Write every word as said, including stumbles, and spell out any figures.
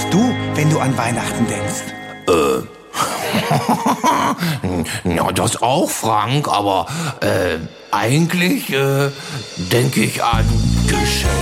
machst du, wenn du an Weihnachten denkst? Äh. Ja, das auch, Frank, aber äh, eigentlich äh, denke ich an Geschenke.